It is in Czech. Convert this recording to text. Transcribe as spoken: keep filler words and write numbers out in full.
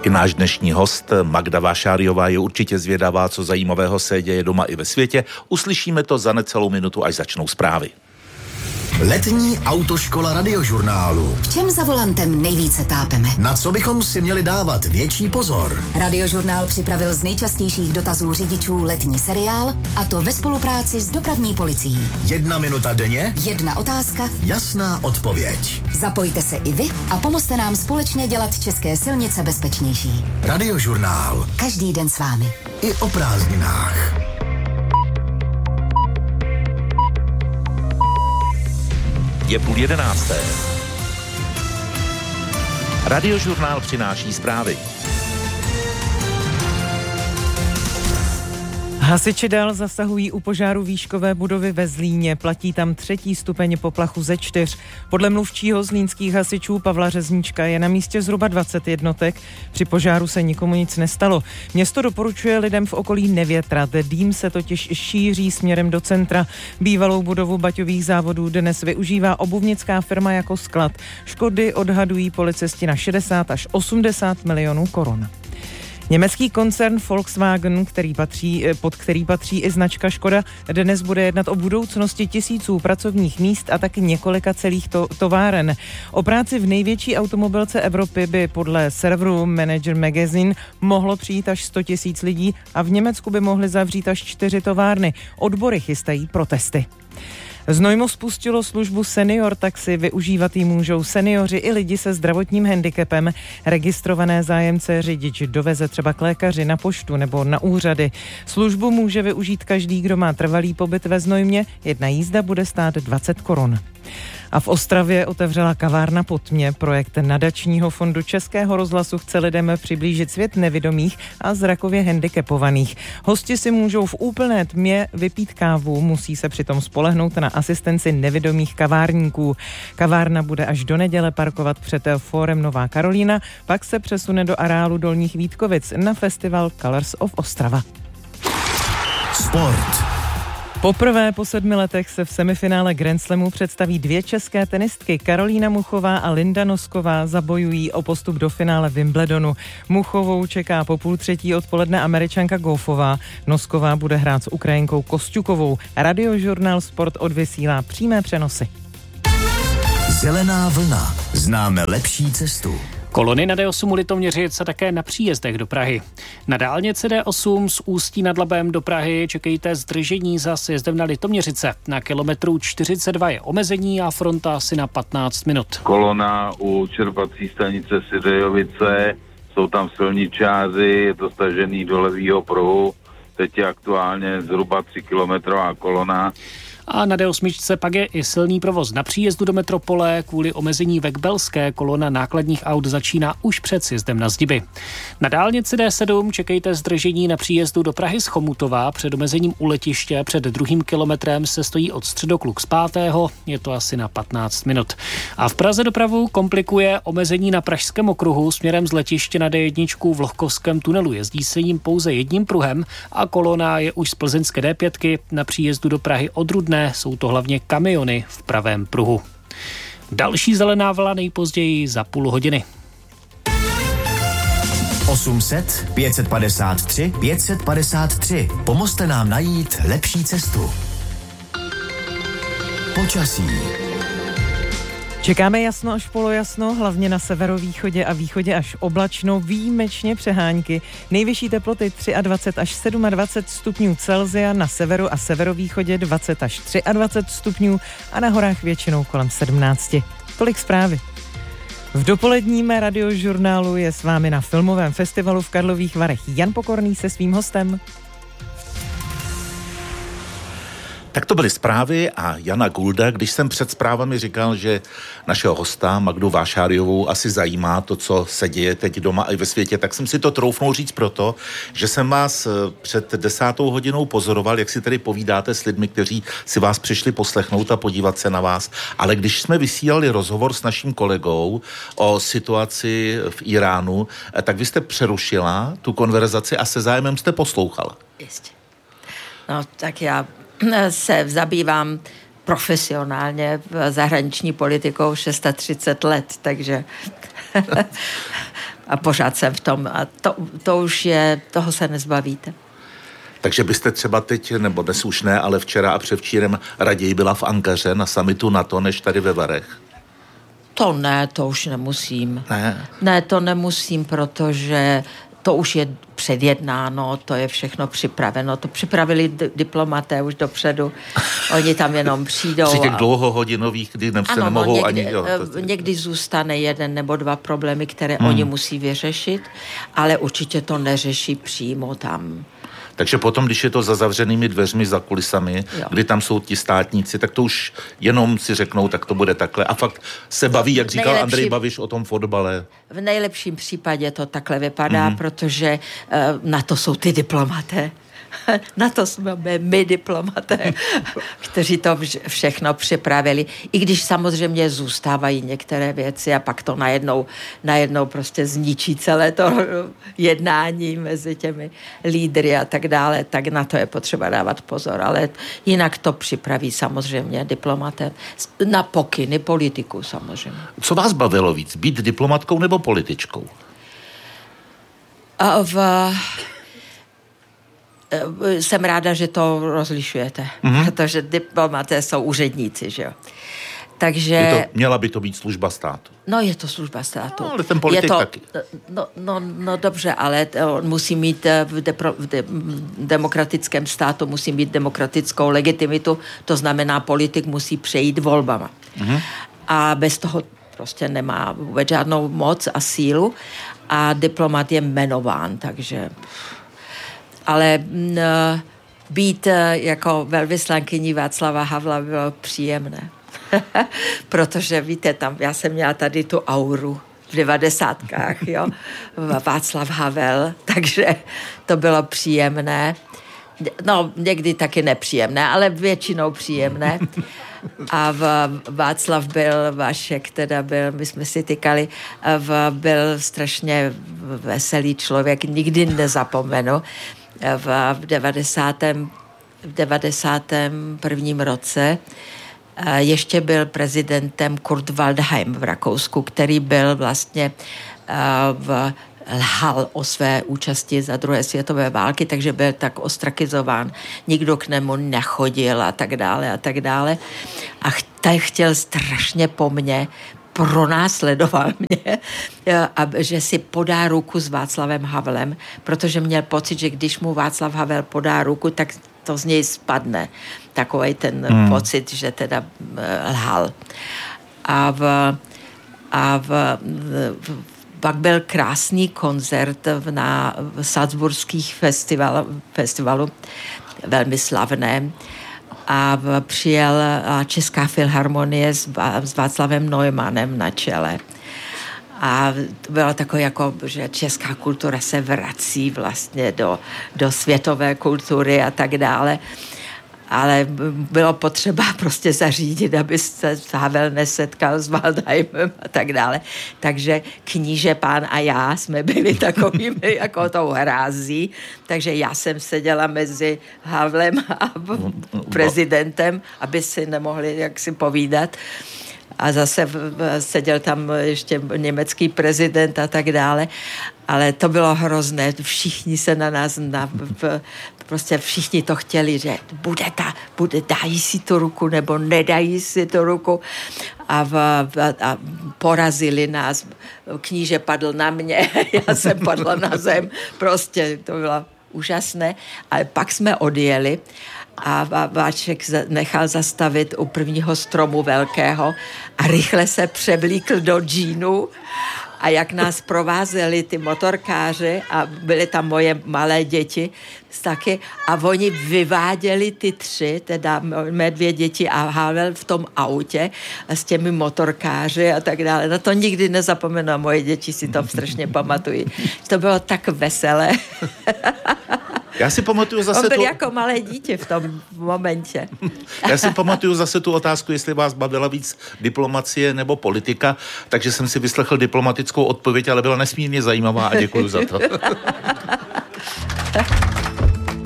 I náš dnešní host Magda Vášáriová je určitě zvědavá, co zajímavého se děje doma i ve světě. Uslyšíme to za necelou minutu, až začnou zprávy. Letní autoškola Radiožurnálu. V čem za volantem nejvíce tápeme? Na co bychom si měli dávat větší pozor? Radiožurnál připravil z nejčastějších dotazů řidičů letní seriál, a to ve spolupráci s dopravní policií. Jedna minuta denně? Jedna otázka? Jasná odpověď. Zapojte se i vy a pomozte nám společně dělat české silnice bezpečnější. Radiožurnál. Každý den s vámi. I o prázdninách. Je půl jedenácté. Radiožurnál přináší zprávy. Hasiči dál zasahují u požáru výškové budovy ve Zlíně. Platí tam třetí stupeň poplachu ze čtyř. Podle mluvčího zlínských hasičů Pavla Řezníčka je na místě zhruba dvacet jednotek. Při požáru se nikomu nic nestalo. Město doporučuje lidem v okolí nevětrat. Dým se totiž šíří směrem do centra. Bývalou budovu baťových závodů dnes využívá obuvnická firma jako sklad. Škody odhadují policisti na šedesát až osmdesát milionů korun. Německý koncern Volkswagen, který patří, pod který patří i značka Škoda, dnes bude jednat o budoucnosti tisíců pracovních míst a taky několika celých to, továren. O práci v největší automobilce Evropy by podle serveru Manager Magazine mohlo přijít až sto tisíc lidí a v Německu by mohly zavřít až čtyři továrny. Odbory chystají protesty. Znojmo spustilo službu Senior Taxi, využívat ji můžou seniori i lidi se zdravotním handicapem. Registrované zájemce řidič doveze třeba k lékaři, na poštu nebo na úřady. Službu může využít každý, kdo má trvalý pobyt ve Znojmě. Jedna jízda bude stát dvacet korun. A v Ostravě otevřela kavárna po tmě. Projekt nadačního fondu Českého rozhlasu chce lidem přiblížit svět nevidomých a zrakově handicapovaných. Hosti si můžou v úplné tmě vypít kávu, musí se přitom spolehnout na asistenci nevidomých kavárníků. Kavárna bude až do neděle parkovat před fórem Nová Karolína, pak se přesune do areálu Dolních Vítkovic na festival Colors of Ostrava. Sport. Poprvé po sedmi letech se v semifinále Grand Slamu představí dvě české tenistky. Karolína Muchová a Linda Nosková zabojují o postup do finále Wimbledonu. Muchovou čeká po půl třetí odpoledne Američanka Goffová. Nosková bude hrát s Ukrajinkou Kosťukovou. Radiožurnál Sport odvysílá přímé přenosy. Zelená vlna. Známe lepší cestu. Kolony na D osm u Litoměřic a také na příjezdech do Prahy. Na dálnici D osm z Ústí nad Labem do Prahy čekejte zdržení za sjezdem na Litoměřice. Na kilometru čtyřicet dva je omezení a fronta asi na patnáct minut. Kolona u čerpací stanice Siřejovice, jsou tam silničáři, je to stažený do levýho pruhu. Teď je aktuálně zhruba tři kilometrová kolona. A na D osm pak je i silný provoz na příjezdu do metropole. Kvůli omezení ve Kbelské kolona nákladních aut začíná už před sjezdem na Zdiby. Na dálnici D sedm čekejte zdržení na příjezdu do Prahy z Chomutova. Před omezením u letiště před druhým kilometrem se stojí od Středokluk z pátého. Je to asi na patnáct minut. A v Praze dopravu komplikuje omezení na Pražském okruhu směrem z letiště na D jedna v Lohkovském tunelu. Jezdí se jim pouze jedním pruhem a kolona je už z plzeňské D pět na příjezdu do Prahy od Rudné. Jsou to hlavně kamiony v pravém pruhu. Další zelená vlna nejpozději za půl hodiny. osm set pět set padesát tři pět set padesát tři. Pomozte nám najít lepší cestu. Počasí. Čekáme jasno až polojasno, hlavně na severovýchodě a východě až oblačno, výjimečně přehánky. Nejvyšší teploty dvacet tři až dvacet sedm stupňů Celsia, na severu a severovýchodě dvacet až dvacet tři stupňů a na horách většinou kolem sedmnáct. Tolik zprávy. V dopoledním radiožurnálu je s vámi na filmovém festivalu v Karlových Varech Jan Pokorný se svým hostem. Tak to byly zprávy a Jana Gulda, když jsem před zprávami říkal, že našeho hosta Magdu Vášáriovou asi zajímá to, co se děje teď doma i ve světě, tak jsem si to troufnul říct proto, že jsem vás před desátou hodinou pozoroval, jak si tady povídáte s lidmi, kteří si vás přišli poslechnout a podívat se na vás. Ale když jsme vysílali rozhovor s naším kolegou o situaci v Iránu, tak vy jste přerušila tu konverzaci a se zájmem jste poslouchala. Jistě. No, tak já se zabývám profesionálně zahraniční politikou třicet šest let, takže A pořád jsem v tom. A to, to už je, toho se nezbavíte. Takže byste třeba teď, nebo dnes už ne, ale včera a převčírem raději byla v Ankaře na summitu NATO, než tady ve Varech? To ne, to už nemusím. Ne? Ne, to nemusím, protože to už je předjednáno, to je všechno připraveno. To připravili d- diplomaté už dopředu. Oni tam jenom přijdou. Při těch a... dlouhohodinových, kdy se ano, nemohou no, někdy, ani... Jo, to... někdy zůstane jeden nebo dva problémy, které hmm. oni musí vyřešit, ale určitě to neřeší přímo tam. Takže potom, když je to za zavřenými dveřmi, za kulisami, jo. kdy tam jsou ti státníci, tak to už jenom si řeknou, tak to bude takhle. A fakt se baví, jak říkal nejlepší, Andrej Babiš o tom fotbale. V nejlepším případě to takhle vypadá, mm-hmm. protože uh, na to jsou ty diplomaté. Na to jsme my diplomaté, kteří to všechno připravili. I když samozřejmě zůstávají některé věci a pak to najednou, najednou prostě zničí celé to jednání mezi těmi lídry a tak dále, tak na to je potřeba dávat pozor. Ale jinak to připraví samozřejmě diplomaté na pokyny politiků samozřejmě. Co vás bavilo víc, být diplomatkou nebo političkou? A v... Jsem ráda, že to rozlišujete, mm-hmm. protože diplomaté jsou úředníci, že jo. Takže... Je to, měla by to být služba státu. No, je to služba státu. No, ale ten politik je to, taky. No, no, no dobře, ale on musí mít v, depro, v de, demokratickém státu musí mít demokratickou legitimitu, to znamená, politik musí přejít volbama. Mm-hmm. A bez toho prostě nemá vůbec žádnou moc a sílu a diplomat je jmenován, takže... Ale m, být jako velvyslankyní Václava Havla bylo příjemné. Protože víte, tam já jsem měla tady tu auru v devadesátkách, jo, Václav Havel, takže to bylo příjemné. No, někdy taky nepříjemné, ale většinou příjemné. A v, Václav byl, Vašek teda byl, my jsme si tykali, v, byl strašně veselý člověk, nikdy nezapomenu. V devadesátém v devadesátém prvním roce ještě byl prezidentem Kurt Waldheim v Rakousku, který byl vlastně v, lhal o své účasti za druhé světové války, takže byl tak ostrakizován. Nikdo k němu nechodil a tak dále a tak dále. A chtěl strašně po mně, pronásledoval mě, a že si podá ruku s Václavem Havlem, protože měl pocit, že když mu Václav Havel podá ruku, tak to z něj spadne. Takovej ten hmm. pocit, že teda lhal. A v, a v, v pak byl krásný koncert na salzburských festival, festivalu, velmi slavné. A přijel Česká filharmonie s, s Václavem Neumannem na čele. A to bylo takové jako, že česká kultura se vrací vlastně do, do světové kultury a tak dále. Ale bylo potřeba prostě zařídit, aby se Havel nesetkal s Waldheimem a tak dále. Takže kníže pán a já jsme byli takovými jako tou hrází. Takže já jsem seděla mezi Havlem a prezidentem, aby si nemohli jaksi povídat. A zase seděl tam ještě německý prezident a tak dále. Ale to bylo hrozné. Všichni se na nás, na, prostě všichni to chtěli, že bude ta, bude, dají si tu ruku nebo nedají si tu ruku. A, v, a porazili nás. Kníže padl na mě, já jsem padla na zem. Prostě to bylo úžasné. Ale pak jsme odjeli a Váček nechal zastavit u prvního stromu velkého a rychle se převlíkl do džínu a jak nás provázeli ty motorkáři a byly tam moje malé děti taky a oni vyváděli ty tři, teda mé dvě děti a Havel v tom autě s těmi motorkáři a tak dále. Na to nikdy nezapomenu a moje děti si to strašně pamatují. To bylo tak veselé. Já si pamatuju zase On byl tu... jako malé dítě v tom momentě. Já si pamatuju zase tu otázku, jestli vás bavila víc diplomacie nebo politika, takže jsem si vyslechl diplomatickou odpověď, ale byla nesmírně zajímavá a děkuju za to.